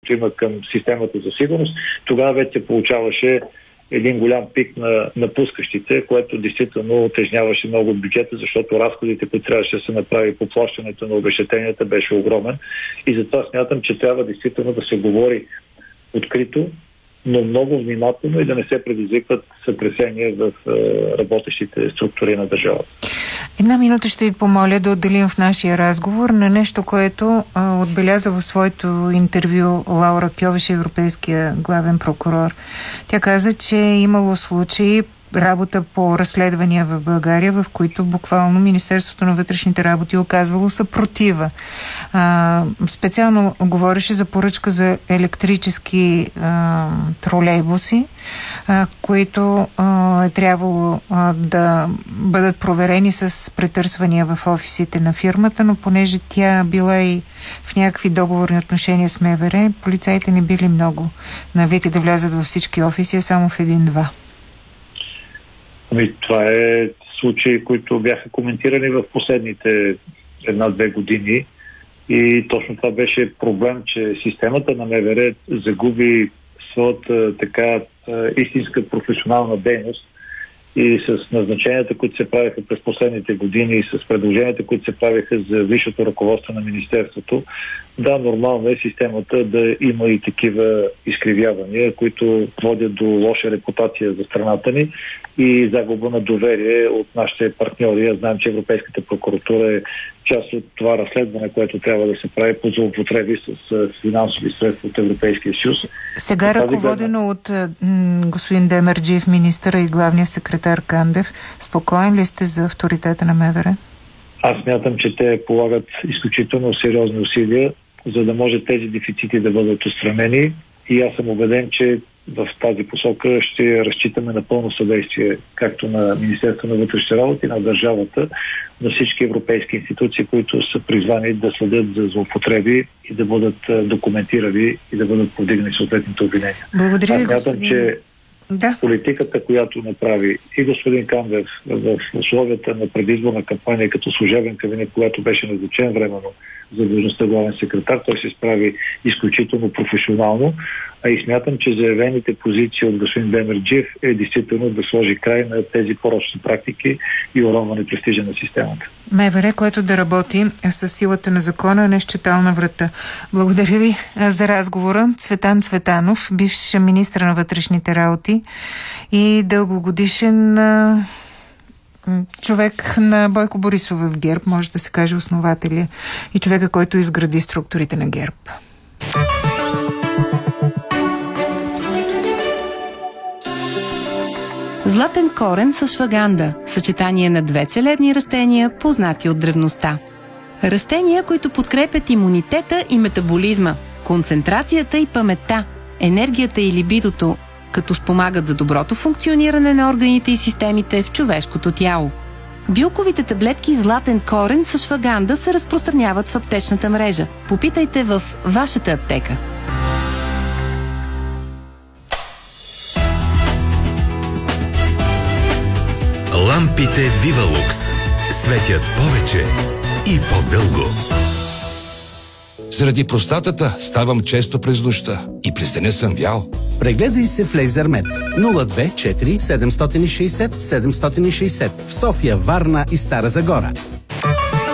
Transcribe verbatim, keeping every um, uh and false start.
които има към системата за сигурност, тогава вече получаваше един голям пик на напускащите, което действително отежняваше много от бюджета, защото разходите, които трябваше да се направи по плащането на обезщетенията, беше огромен. И затова смятам, че трябва действително да се говори открито, но много внимателно и да не се предизвикват сътресения в е, работещите структури на държавата. Една минута ще ви помоля да отделим в нашия разговор на нещо, което а, отбеляза в своето интервю Лаура Кьовеш, европейския главен прокурор. Тя каза, че е имало случаи работа по разследвания в България, в които буквално Министерството на вътрешните работи оказвало съпротива. А, специално говореше за поръчка за електрически а, тролейбуси, а, които а, е трябвало а, да бъдат проверени с претърсвания в офисите на фирмата, но понеже тя била и в някакви договорни отношения с МВР, полицаите не били много навики да влязат във всички офиси, а само в един-два. Ами, това е случаи, които бяха коментирани в последните една-две години и точно това беше проблем, че системата на МВР загуби своята така истинска професионална дейност и с назначенията, които се правиха през последните години и с предложенията, които се правиха за висшето ръководство на Министерството, да, нормално е системата да има и такива изкривявания, които водят до лоша репутация за страната ни и загуба на доверие от нашите партньори. Аз знам, че Европейската прокуратура е част от това разследване, което трябва да се прави по злоупотреби с финансови средства от Европейския съюз. Сега ръководено от м- господин Демерджиев, министъра и главния секретар Кандев, спокоен ли сте за авторитета на МВР? Аз смятам, че те полагат изключително сериозни усилия, за да може тези дефицити да бъдат отстранени и аз съм убеден, че в тази посока ще разчитаме на пълно съдействие както на Министерството на вътрешните работи, на държавата, на всички европейски институции, които са призвани да следят за злоупотреби и да бъдат документирани и да бъдат повдигнати съответните обвинения. Благодаря ви, аз смятам, господин... че Да. политиката, която направи и господин Кандев в условията на предизборна кампания като служебен кабинет, когато беше назначен временно за длъжността главен секретар, той се справи изключително професионално, а и смятам, че заявените позиции от господин Демерджиев е действително да сложи край на тези порочни практики и уронване престижа на системата. МВР, което да работи със силата на закона, не счетална врата. Благодаря ви за разговора. Цветан Цветанов, бивш министър на вътрешните работи и дългогодишен човек на Бойко Борисов в ГЕРБ, може да се каже основателя и човека, който изгради структурите на ГЕРБ. Златен корен с шваганда – съчетание на две целебни растения, познати от древността. Растения, които подкрепят имунитета и метаболизма, концентрацията и паметта, енергията и либидото, като спомагат за доброто функциониране на органите и системите в човешкото тяло. Билковите таблетки Златен корен с шваганда се разпространяват в аптечната мрежа. Попитайте в вашата аптека. Лампите Вивалукс светят повече и по-дълго. Заради простатата ставам често през нощта и през деня съм вял. Прегледай се в Лейзермед нула две четири седем шест нула седем шест нула в София, Варна и Стара Загора.